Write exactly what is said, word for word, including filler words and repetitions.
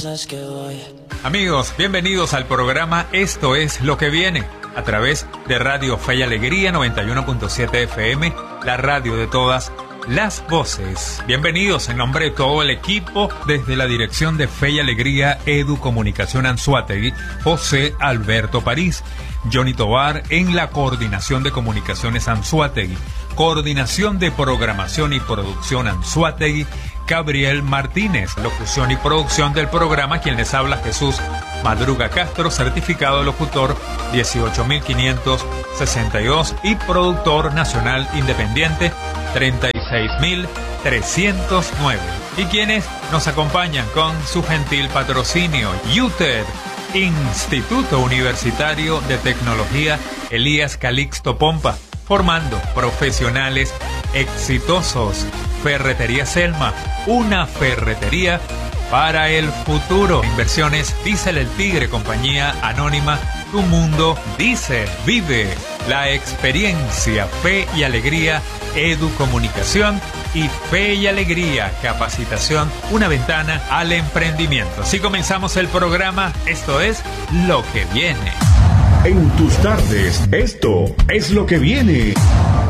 piensas que voy? Amigos, bienvenidos al programa Esto es lo que viene, a través de Radio Fe y Alegría noventa y uno punto siete F M, la radio de todas las voces. Bienvenidos en nombre de todo el equipo, desde la dirección de Fe y Alegría Edu Comunicación Anzoátegui, José Alberto París, Johnny Tovar en la coordinación de comunicaciones Anzoátegui, coordinación de programación y producción Anzoátegui, Gabriel Martínez, locución y producción del programa, quien les habla Jesús Madruga Castro, certificado de locutor dieciocho mil quinientos sesenta y dos y productor nacional independiente treinta y seis mil trescientos nueve. Y quienes nos acompañan con su gentil patrocinio, U T E D, Instituto Universitario de Tecnología Elías Calixto Pompa, formando profesionales exitosos. Ferretería Selma, una ferretería para el futuro. Inversiones Diesel El Tigre, compañía anónima. Tu mundo dice, vive la experiencia. Fe y Alegría Edu Comunicación y Fe y Alegría Capacitación, una ventana al emprendimiento. Así comenzamos el programa. Esto es lo que viene. En tus tardes, esto es lo que viene.